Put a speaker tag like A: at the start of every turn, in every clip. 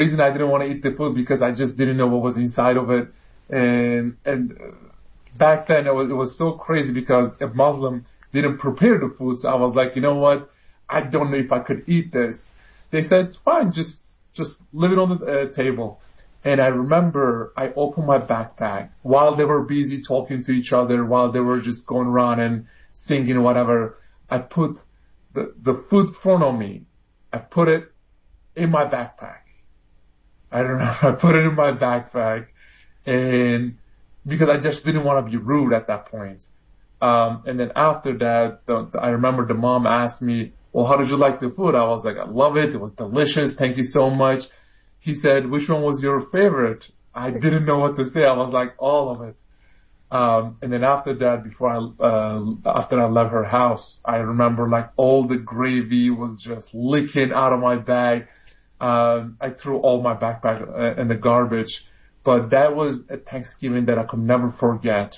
A: reason I didn't want to eat the food because I just didn't know what was inside of it. And back then it was so crazy because a Muslim didn't prepare the food. So I was like, you know what? I don't know if I could eat this. They said, fine, just leave it on the table. And I remember I opened my backpack while they were busy talking to each other, while they were just going around and singing whatever. I put the food in front of me. I put it in my backpack. I don't know. I put it in my backpack, and because I just didn't want to be rude at that point. And then after that, I remember the mom asked me, well, how did you like the food? I was like, I love it. It was delicious. Thank you so much. He said, which one was your favorite? I didn't know what to say. I was like, all of it. And then after that, after I left her house, I remember like all the gravy was just leaking out of my bag. I threw all my backpack in the garbage, but that was a Thanksgiving that I could never forget.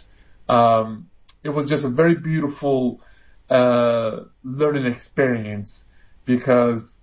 A: It was just a very beautiful, learning experience because,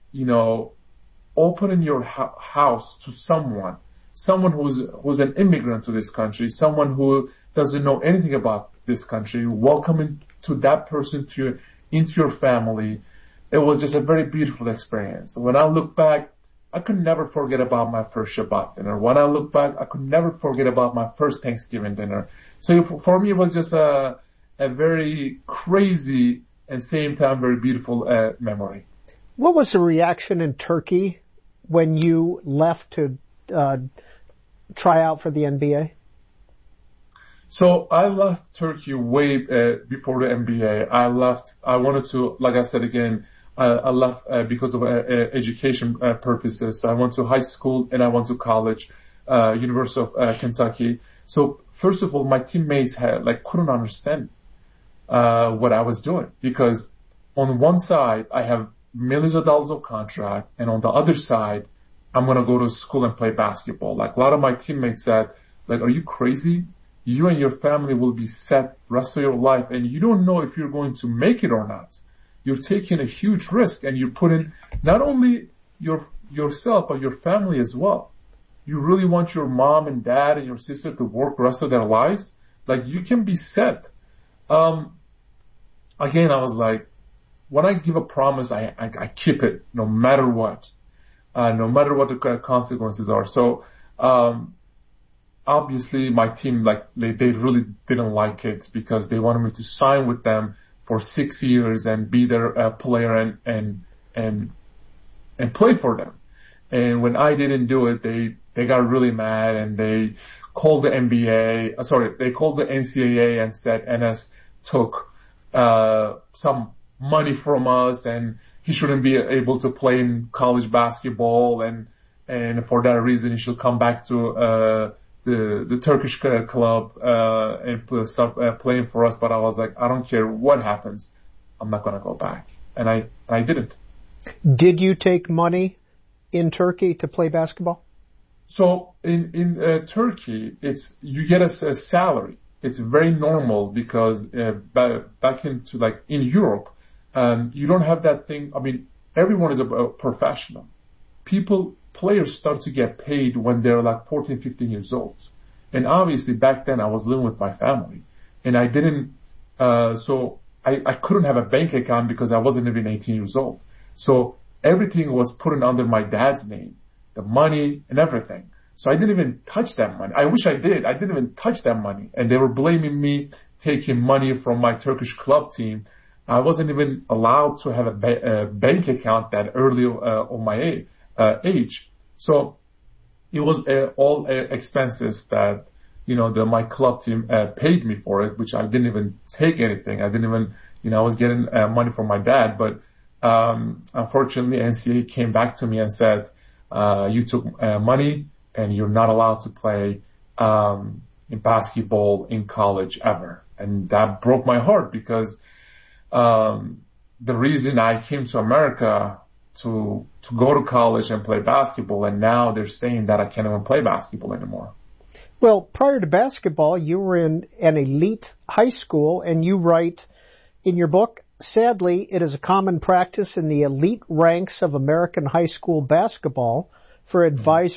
A: opening your house to someone who's an immigrant to this country, someone who doesn't know anything about this country, welcoming to that person into your family. It was just a very beautiful experience. When I look back, I could never forget about my first Shabbat dinner. When I look back, I could never forget about my first Thanksgiving dinner. So for me, it was just a very crazy and same time very beautiful memory.
B: What was the reaction in Turkey when you left to try out for the NBA?
A: So I left Turkey way before the NBA. I wanted to, like I said again, I left because of education purposes. So I went to high school and I went to college, University of Kentucky. So first of all, my teammates couldn't understand what I was doing because on one side I have millions of dollars of contract, and on the other side I'm gonna go to school and play basketball. Like a lot of my teammates said, like, are you crazy? You and your family will be set rest of your life, and you don't know if you're going to make it or not. You're taking a huge risk, and you're putting not only yourself but your family as well. You really want your mom and dad and your sister to work the rest of their lives? Like, you can be set. Again, I was like, when I give a promise, I keep it no matter what. No matter what the consequences are. So, obviously my team, they really didn't like it because they wanted me to sign with them for 6 years and be their player and play for them. And when I didn't do it, they got really mad and they called the they called the NCAA and said NS took some money from us and he shouldn't be able to play in college basketball and for that reason he should come back to the Turkish club and start playing for us. But I was like, I don't care what happens, I'm not gonna go back. And I didn't.
B: Did you take money in Turkey to play basketball?
A: So in Turkey, you get a salary. It's very normal because back into in Europe, you don't have that thing. I mean, everyone is a professional. Players start to get paid when they're 14, 15 years old. And obviously back then I was living with my family and I didn't, so I couldn't have a bank account because I wasn't even 18 years old. So everything was put in under my dad's name, the money and everything. So I didn't even touch that money. I wish I did. I didn't even touch that money. And they were blaming me taking money from my Turkish club team. I wasn't even allowed to have a bank account that early on my age. So it was all expenses that, my club team paid me for it, which I didn't even take anything. I didn't even, I was getting money from my dad. But unfortunately, NCAA came back to me and said, you took money and you're not allowed to play in basketball in college ever. And that broke my heart because the reason I came to America to go to college and play basketball, and now they're saying that I can't even play basketball anymore.
B: Well, prior to basketball, you were in an elite high school, and you write in your book, sadly, it is a common practice in the elite ranks of American high school basketball for advisors